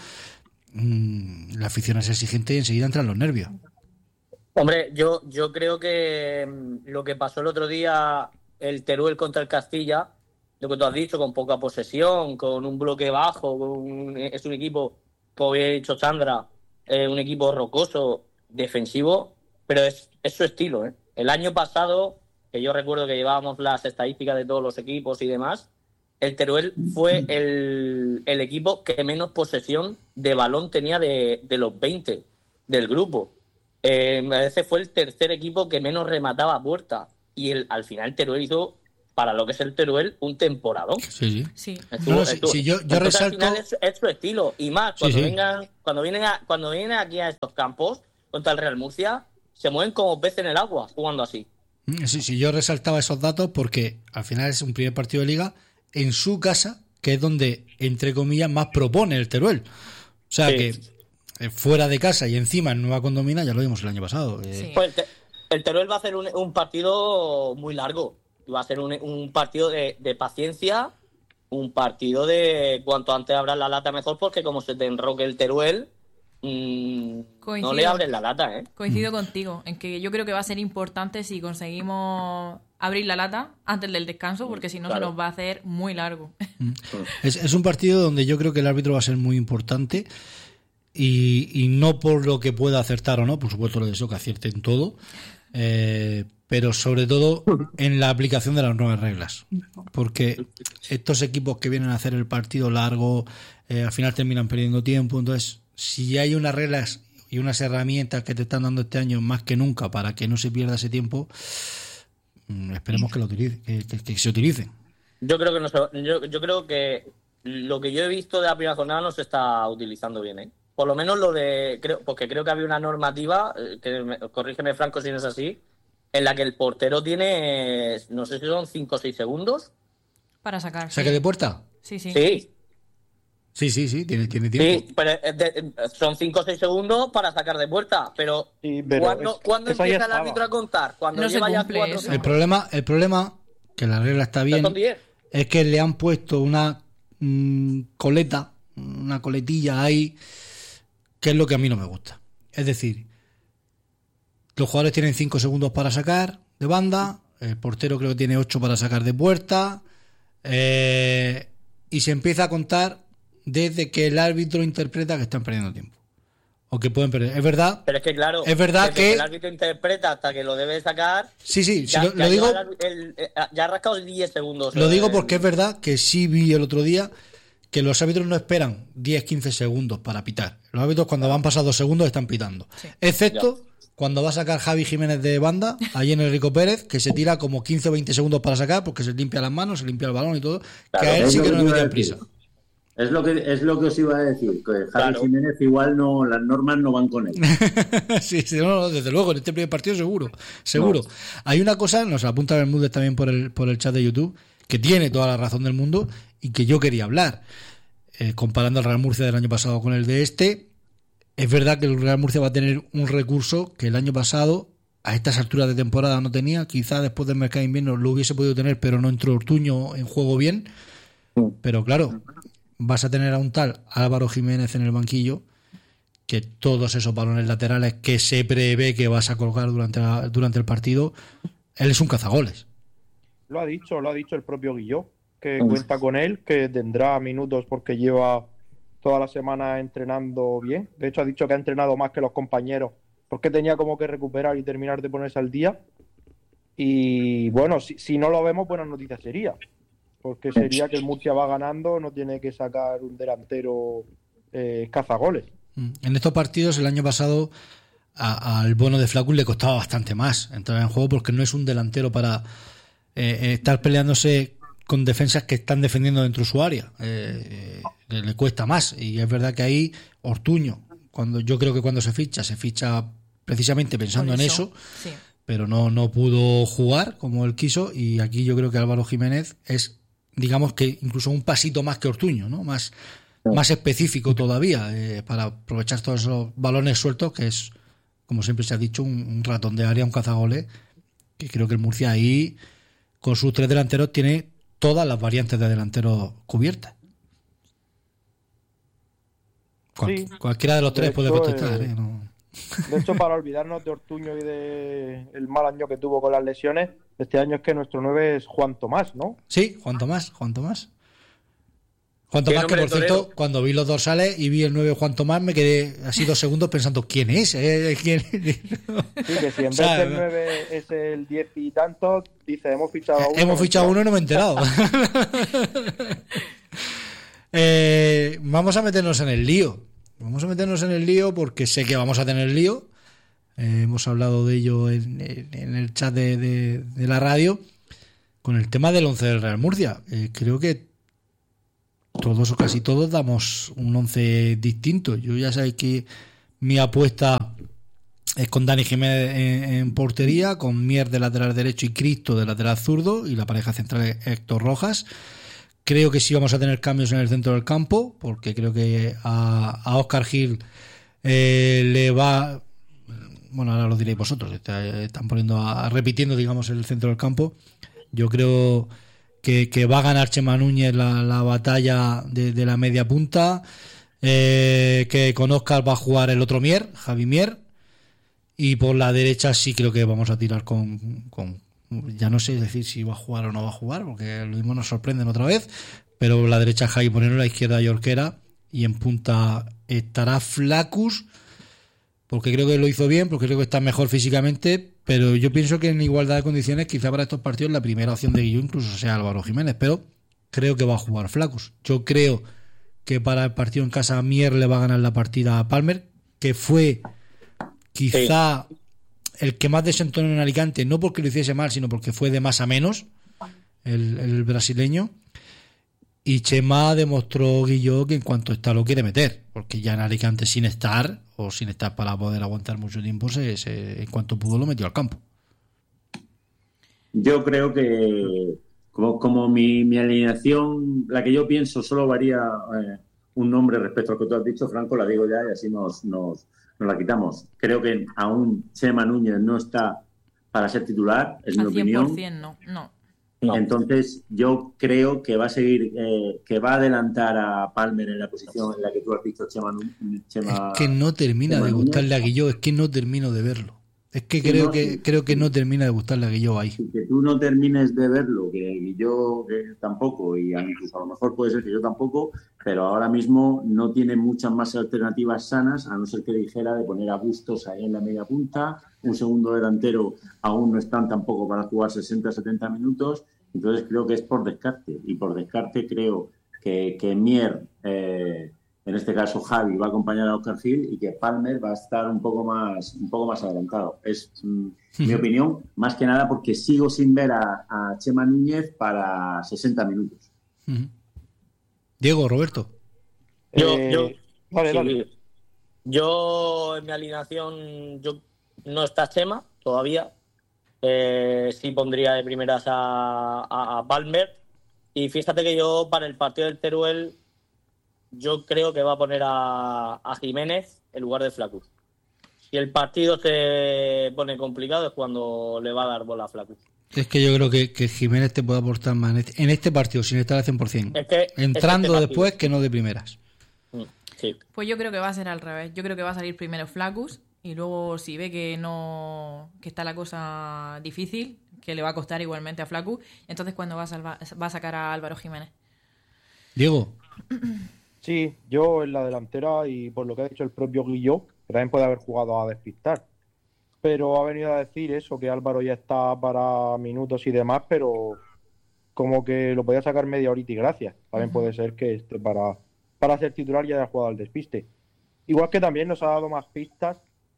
mmm, la afición es exigente y enseguida entran los nervios. Hombre, yo, yo creo que lo que pasó el otro día, el Teruel contra el Castilla, lo que tú has dicho, con poca posesión, con un bloque bajo, con un, es un equipo, como había dicho Sandra, eh, un equipo rocoso, defensivo, pero es, es su estilo, ¿eh? El año pasado, que yo recuerdo que llevábamos las estadísticas de todos los equipos y demás, el Teruel fue el, el equipo que menos posesión de balón tenía de, de los veinte del grupo. Eh, a veces fue el tercer equipo que menos remataba a puerta. Y el, al final el Teruel hizo, para lo que es el Teruel, un temporadón. Sí, sí. Estuvo, no, estuvo. Sí, sí, yo, yo resalto... Al final es, es su estilo. Y más, cuando, sí, vengan, sí. cuando, vienen a, cuando vienen aquí a estos campos contra el Real Murcia, se mueven como peces en el agua jugando así. Sí, sí, yo resaltaba esos datos porque al final es un primer partido de liga en su casa, que es donde, entre comillas, más propone el Teruel. O sea sí. que fuera de casa y encima en Nueva Condomina, ya lo vimos el año pasado. Sí. Eh... Pues el, te, el Teruel va a hacer un, un partido muy largo. Va a ser un, un partido de, de paciencia, un partido de cuanto antes abras la lata mejor, porque como se te enroque el Teruel, mmm, no le abres la lata, ¿eh? Coincido mm. contigo, en que yo creo que va a ser importante si conseguimos abrir la lata antes del descanso, porque si no claro. se nos va a hacer muy largo. Es, es un partido donde yo creo que el árbitro va a ser muy importante y, y no por lo que pueda acertar o no, por supuesto le deseo que acierte en todo, eh, pero sobre todo en la aplicación de las nuevas reglas, porque estos equipos que vienen a hacer el partido largo eh, al final terminan perdiendo tiempo. Entonces, si hay unas reglas y unas herramientas que te están dando este año más que nunca para que no se pierda ese tiempo, esperemos que lo utilice, que, que, que se utilicen. Yo creo que no se, yo, yo creo que lo que yo he visto de la primera jornada no se está utilizando bien, ¿eh? por lo menos lo de, creo, porque creo que había una normativa, que me, corrígeme Franco si no es así, en la que el portero tiene, no sé si son cinco o seis segundos. Para sacar. ¿Saque sí. de puerta? Sí, sí. Sí. Sí, sí, sí, tiene, tiene tiempo. Sí, pero de, son cinco o seis segundos para sacar de puerta, pero, Sí, pero ¿cuándo, es- ¿cuándo eso ya empieza el estaba. árbitro a contar? Cuando No se lleva ya cumple cuatro eso. El problema, el problema, que la regla está bien, son diez. es que le han puesto una mm, coleta, una coletilla ahí, que es lo que a mí no me gusta. Es decir, los jugadores tienen cinco segundos para sacar de banda, el portero creo que tiene ocho para sacar de puerta, eh, y se empieza a contar desde que el árbitro interpreta que están perdiendo tiempo. O que pueden perder. Es verdad. Pero es que claro, Es verdad desde que- el árbitro interpreta hasta que lo debe sacar. Sí, sí, sí, ya, lo, ya lo digo. lleva el- el- eh, ya ha rascado diez segundos. Lo digo eh, porque es verdad que sí vi el otro día que los árbitros no esperan diez quince segundos para pitar. Los árbitros cuando van pasados segundos están pitando. Sí. Excepto cuando va a sacar Javi Jiménez de banda, allí en el Rico Pérez, que se tira como quince o veinte segundos para sacar porque se limpia las manos, se limpia el balón y todo, Claro, que a él es sí lo que que no le te iba a metían decir. prisa. Es lo que es lo que os iba a decir, que Javi Claro. Jiménez igual no, las normas no van con él. sí, sí, no, no, desde luego, en este primer partido seguro, seguro. No. Hay una cosa, nos apunta Bermúdez también por el, por el chat de YouTube, que tiene toda la razón del mundo y que yo quería hablar. Eh, comparando al Real Murcia del año pasado con el de este, es verdad que el Real Murcia va a tener un recurso que el año pasado, a estas alturas de temporada, no tenía. Quizá después del mercado de invierno lo hubiese podido tener, pero no entró Ortuño en juego bien. Pero claro, vas a tener a un tal Álvaro Jiménez en el banquillo, que todos esos balones laterales que se prevé que vas a colgar durante, la- durante el partido, él es un cazagoles. Lo ha dicho, lo ha dicho el propio Guilló, que cuenta con él, que tendrá minutos porque lleva toda la semana entrenando bien. De hecho, ha dicho que ha entrenado más que los compañeros porque tenía como que recuperar y terminar de ponerse al día. Y bueno, si, si no lo vemos, buena noticia sería. Porque sería que el Murcia va ganando, no tiene que sacar un delantero eh, cazagoles. En estos partidos, el año pasado, a- al Bono de Flacus le costaba bastante más entrar en juego porque no es un delantero para eh, eh, estar peleándose con defensas que están defendiendo dentro de su área. Eh, eh, le cuesta más. Y es verdad que ahí Ortuño, cuando yo creo que cuando se ficha, se ficha precisamente pensando Por en eso, Sí. pero no, no pudo jugar como él quiso. Y aquí yo creo que Álvaro Jiménez es, digamos que incluso un pasito más que Ortuño, ¿no? Más, más específico todavía, eh, para aprovechar todos esos balones sueltos, que es, como siempre se ha dicho, un, un ratón de área, un cazagoles, que creo que el Murcia ahí, con sus tres delanteros, tiene todas las variantes de delanteros cubiertas. Cual- Sí. Cualquiera de los De tres puede hecho, contestar, eh, ¿eh? No- De hecho, para olvidarnos de Ortuño y de el mal año que tuvo con las lesiones, este año es que nuestro nueve es Juan Tomás, ¿no? Sí, Juan Tomás, Juan Tomás. Juan Qué Tomás, que nombre por cierto, torero. cuando vi los dorsales y vi el nueve Juan Tomás, me quedé así dos segundos pensando, ¿quién es? ¿Eh? ¿Quién es? Sí, que si en O sea, vez del nueve es el diez y tanto, dice, hemos fichado a uno. Hemos fichado uno y no me he enterado. Eh, vamos a meternos en el lío. Vamos a meternos en el lío porque sé que vamos a tener lío. Eh, hemos hablado de ello en, en- en el chat de, de- de la radio con el tema del once del Real Murcia. Eh, creo que todos o casi todos damos un once distinto. Yo ya sabéis que mi apuesta es con Dani Jiménez en, en portería, con Mier de lateral derecho y Cristo de lateral zurdo, y la pareja central es Héctor Rojas. Creo que sí vamos a tener cambios en el centro del campo, porque creo que a, a Óscar Gil eh, le va... Bueno, ahora lo diréis vosotros, está- están poniendo a, repitiendo, digamos, el centro del campo. Yo creo que, que va a ganar Chema Núñez la, la batalla de, de la media punta, eh, que con Óscar va a jugar el otro Mier, Javi Mier, y por la derecha sí creo que vamos a tirar con, con ya no sé decir si va a jugar o no va a jugar, porque lo mismo nos sorprenden otra vez, pero la derecha Javi Moreno, la izquierda Yorquera, y en punta estará Flacus, porque creo que lo hizo bien, porque creo que está mejor físicamente, pero yo pienso que en igualdad de condiciones quizá para estos partidos la primera opción de Guilló incluso sea Álvaro Jiménez, pero creo que va a jugar Flacus. Yo creo que para el partido en casa Mier le va a ganar la partida a Palmer, que fue quizá el que más desentonó en Alicante, no porque lo hiciese mal, sino porque fue de más a menos, el, el brasileño. Y Chema demostró, Guilló, que en cuanto está lo quiere meter, porque ya en Alicante sin estar, o sin estar para poder aguantar mucho tiempo, se, se, en cuanto pudo lo metió al campo. Yo creo que como, como mi, mi alineación, la que yo pienso, solo varía eh, un nombre respecto al que tú has dicho, Franco, la digo ya y así nos, nos, nos la quitamos. Creo que aún Chema Núñez no está para ser titular, es mi opinión. cien por ciento no, no. No. Entonces, yo creo que va a seguir, eh, que va a adelantar a Palmer en la posición en la que tú has dicho, Chema. Chema es que no termina Chema de gustarle Núñez. a Guilló, es que no termino de verlo. Es que Sí, creo no, que sí. creo que no termina de gustarle a Guilló ahí. Que tú no termines de verlo, que yo que tampoco, y incluso a lo mejor puede ser que yo tampoco, pero ahora mismo no tiene muchas más alternativas sanas, a no ser que dijera de poner a Bustos ahí en la media punta, un segundo delantero aún no están tampoco para jugar sesenta a setenta minutos, entonces creo que es por descarte, y por descarte creo que, que Mier, eh, en este caso Javi, va a acompañar a Oscar Gil y que Palmer va a estar un poco más, un poco más adelantado. Es mm, mi opinión, más que nada porque sigo sin ver a, a Chema Núñez para sesenta minutos. Uh-huh. Diego, Roberto. Yo, Eh, yo, vale, sí, vale. yo en mi alineación yo no está Chema todavía. Eh, sí pondría de primeras a, a, a Palmer. Y fíjate que yo para el partido del Teruel yo creo que va a poner a, a Jiménez en lugar de Flaccus. Si el partido se pone complicado es cuando le va a dar bola a Flaccus. Es que yo creo que, que Jiménez te puede aportar más en este, en este partido, sin estar al cien por ciento. Es que, Entrando es que este después partido. que no de primeras. Sí. Pues yo creo que va a ser al revés. Yo creo que va a salir primero Flaccus y luego si ve que no que está la cosa difícil, que le va a costar igualmente a Flaccus, entonces cuando va a, salvar, va a sacar a Álvaro Jiménez. Diego. Sí, yo en la delantera y por lo que ha dicho el propio Guilló, que también puede haber jugado a despistar. Pero ha venido a decir eso, que Álvaro ya está para minutos y demás, pero como que lo podía sacar media horita y gracias. También uh-huh. puede ser que esté para, para ser titular y haya jugado al despiste. Igual que también nos ha dado más pistas.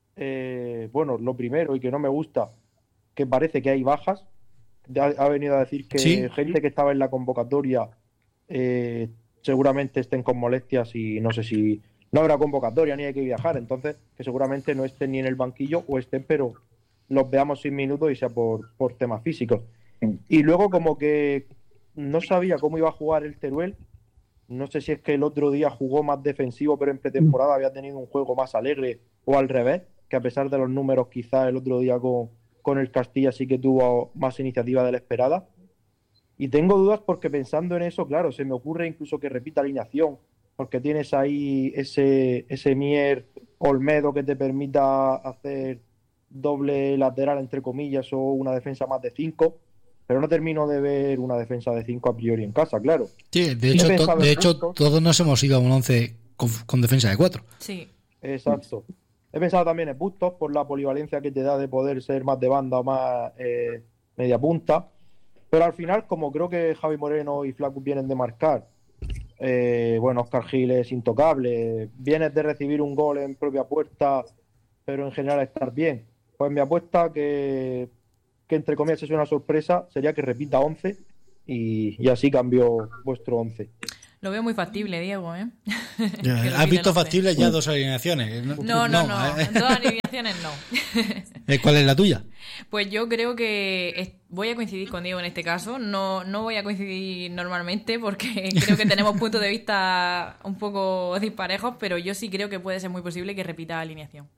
Eh, bueno, lo primero y que no me gusta, que parece que hay bajas. Ha, ha venido a decir que ¿Sí? gente que estaba en la convocatoria eh, seguramente estén con molestias y no sé si no habrá convocatoria ni hay que viajar, entonces que seguramente no estén ni en el banquillo o estén, pero los veamos sin minutos y sea por, por temas físicos. Y luego como que no sabía cómo iba a jugar el Teruel, no sé si es que el otro día jugó más defensivo pero en pretemporada había tenido un juego más alegre o al revés, que a pesar de los números quizás el otro día con, con el Castilla sí que tuvo más iniciativa de la esperada. Y tengo dudas porque pensando en eso, claro, se me ocurre incluso que repita alineación, porque tienes ahí ese, ese Mier Olmedo que te permita hacer doble lateral, entre comillas, o una defensa más de cinco, pero no termino de ver una defensa de cinco a priori en casa, claro. Sí, de hecho, to- de hecho todos nos hemos ido a un once con, con defensa de cuatro. Sí. Exacto. He pensado también en Bustos por la polivalencia que te da de poder ser más de banda o más eh, media punta. Pero al final, como creo que Javi Moreno y Flaccus vienen de marcar, eh, bueno, Oscar Gil es intocable, vienes de recibir un gol en propia puerta, pero en general estar bien. Pues mi apuesta, que, que entre comillas es una sorpresa, sería que repita once y, y así cambió vuestro once. Lo veo muy factible, Diego, ¿eh? ¿Has visto factibles ya dos alineaciones? No, no, no. no. ¿eh? Dos alineaciones no. ¿Cuál es la tuya? Pues yo creo que voy a coincidir con Diego en este caso. No, no voy a coincidir normalmente porque creo que tenemos puntos de vista un poco disparejos, pero yo sí creo que puede ser muy posible que repita alineación.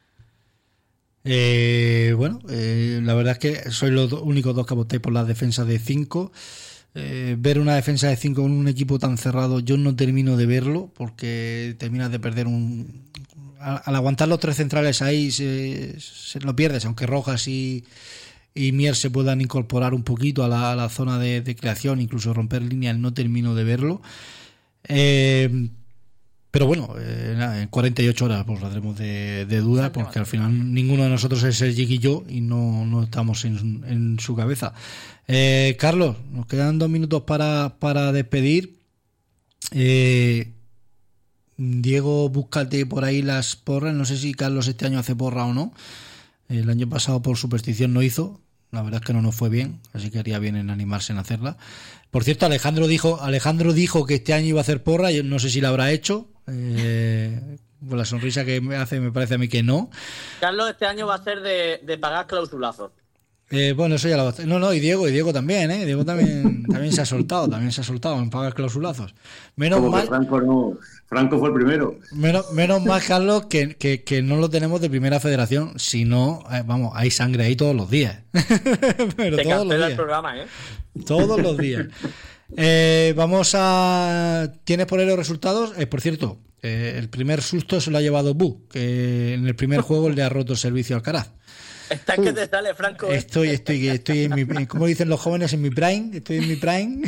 Eh, bueno, eh, la verdad es que sois los do- únicos dos que apostáis por la defensa de cinco. Eh, ver una defensa de cinco con un equipo tan cerrado yo no termino de verlo porque terminas de perder un... Al, al aguantar los tres centrales ahí se, se lo pierdes, aunque Rojas y, y Mier se puedan incorporar un poquito a la, a la zona de, de creación, incluso romper líneas, no termino de verlo. Eh, pero bueno, eh, nada, en cuarenta y ocho horas pues saldremos de, de duda porque al final ninguno de nosotros es el Jiggy y yo y no, no estamos en, en su cabeza. Eh, Carlos, nos quedan dos minutos para, para despedir. Eh, Diego, búscate por ahí las porras. No sé si Carlos este año hace porra o no. El año pasado por superstición no hizo. La verdad es que no nos fue bien, así que haría bien en animarse en hacerla. Por cierto, Alejandro dijo, Alejandro dijo que este año iba a hacer porra, yo no sé si la habrá hecho. Eh, con la sonrisa que me hace, me parece a mí que no. Carlos este año va a ser de, de pagar clausulazos. Eh, bueno, eso ya lo va a hacer. No, no, y Diego, y Diego también, ¿eh? Diego también, también se ha soltado, también se ha soltado en pagar clausulazos. Menos Como mal. que Franco no, Franco fue el primero. Menos, menos mal, Carlos, que, que, que no lo tenemos de primera federación, si no, eh, vamos, hay sangre ahí todos los días. Pero Te todos los cancela días. el programa, ¿eh? Todos los días. Eh, vamos a. ¿Tienes por ahí los resultados? Eh, por cierto, eh, el primer susto se lo ha llevado Bu, que en el primer juego le ha roto el servicio al Alcaraz. Está que te sale, Franco. ¿eh? Estoy, estoy, estoy en mi, como dicen los jóvenes, en mi prime. Estoy en mi prime.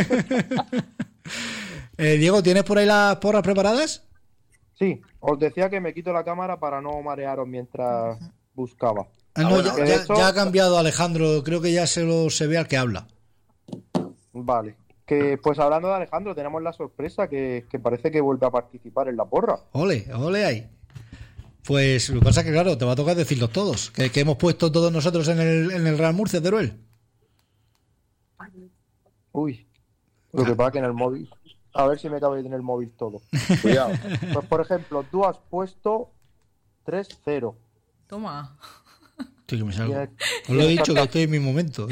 eh, Diego, ¿tienes por ahí las porras preparadas? Sí, os decía que me quito la cámara para no marearos mientras buscaba. Ah, no, bueno, ya, que de ya- hecho- ya ha cambiado Alejandro. Creo que ya se lo se ve al que habla. Vale. Que pues hablando de Alejandro, tenemos la sorpresa que, que parece que vuelve a participar en la porra. Ole, ole ahí. Pues lo que pasa es que, claro, te va a tocar decirlos todos. Que, que hemos puesto todos nosotros en el, en el Real Murcia, Teruel. Uy. Lo que pasa que en el móvil. A ver si me cabe en el móvil todo. Cuidado. Pues por ejemplo, tú has puesto tres cero. Toma. Estoy que me salgo. Tienes- Os lo he tienes dicho que carta- estoy en mi momento.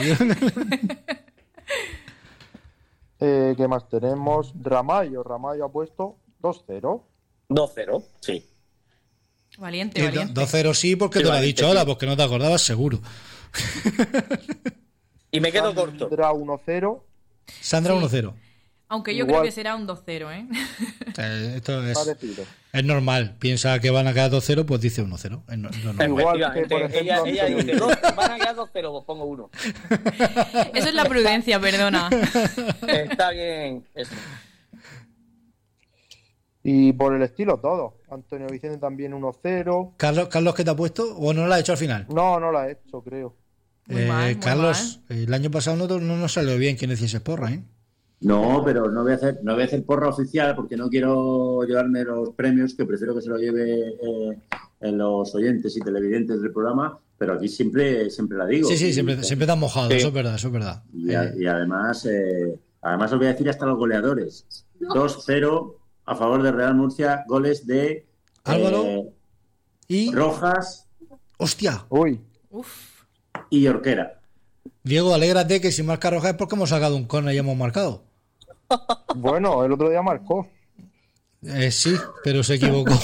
Eh, ¿Qué más tenemos? Ramallo. Ramallo ha puesto dos cero. dos cero, sí. Valiente, valiente. dos cero sí, porque Sí, te lo ha vale, dicho sí. ahora, porque no te acordabas, seguro. Y me quedo corto. Sandra uno cero. Sandra Sí. uno cero. Aunque yo Igual. creo que será un dos cero, ¿eh? Eh, esto es, Parecido. es normal. Piensa que van a quedar dos cero, pues dice uno cero. Es no- es normal. Igual que, Efectivamente. por ejemplo, ella, ella Antonio dice, dos, van a quedar dos cero, pues pongo uno. Eso es la prudencia, perdona. Está bien eso. Y por el estilo todo. Antonio Vicente también uno cero. Carlos, Carlos, ¿qué te ha puesto? ¿O no lo ha hecho al final? No, no la he hecho, creo. Muy Eh, mal, muy Carlos, el año pasado no, no nos salió bien que no hiciese porra, ¿eh? No, pero no voy a hacer, no voy a hacer porra oficial porque no quiero llevarme los premios, que prefiero que se lo lleve eh, en los oyentes y televidentes del programa, pero aquí siempre, siempre la digo. Sí, sí, Y- siempre, siempre te han mojado, Sí. eso es verdad, eso es verdad. Y, a- Eh, y además, eh, además os voy a decir hasta los goleadores. dos cero a favor de Real Murcia, goles de Álvaro. eh, y, Rojas hostia, Uy, Uf. y Orquera. Diego, alégrate que si marca Roja es porque hemos sacado un córner y hemos marcado. bueno, el otro día marcó. Eh, sí, pero se equivocó.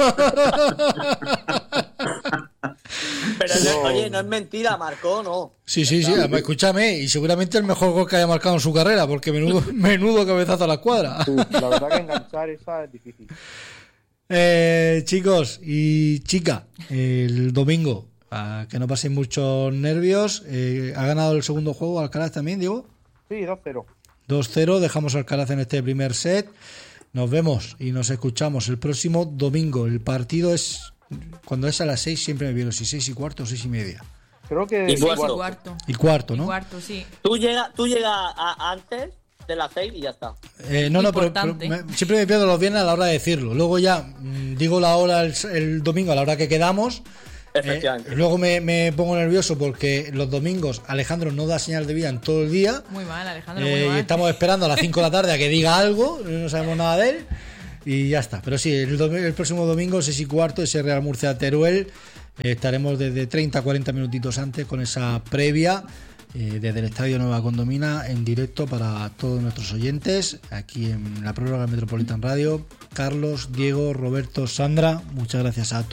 Pero no- oye, no es mentira, marcó, no. Sí, sí, sí, además, escúchame, y seguramente el mejor gol que haya marcado en su carrera, porque menudo, menudo cabezazo a la escuadra. Sí, la verdad que enganchar esa es difícil. Eh, chicos y chica, el domingo, a que no paséis muchos nervios, eh, ha ganado el segundo juego Alcaraz también, Diego. Sí, dos cero. dos cero, dejamos a Alcaraz en este primer set. Nos vemos y nos escuchamos el próximo domingo. El partido es, cuando es a las seis, siempre me violo, si seis y cuarto o seis y media. Creo que Y Seis y cuarto. cuarto. Y cuarto, ¿no? Y cuarto, sí. Tú llegas tú llega a- antes de las seis y ya está. Eh, no, no, pero, pero Importante. me- siempre me pierdo los viernes a la hora de decirlo. Luego ya mm, digo la hora el, el domingo a la hora que quedamos. Eh, Efectivamente. luego me, me pongo nervioso porque los domingos Alejandro no da señal de vida en todo el día. Muy mal, Alejandro, Eh, muy y mal. estamos esperando a las cinco de la tarde a que diga algo. No sabemos nada de él. Y ya está. Pero sí, el, domi- el próximo domingo, seis y cuarto, ese Real Murcia Teruel. Eh, estaremos desde treinta a cuarenta minutitos antes con esa previa. Eh, desde el Estadio Nueva Condomina en directo para todos nuestros oyentes aquí en la prórroga Metropolitan Radio. Carlos, Diego, Roberto, Sandra, muchas gracias a todos.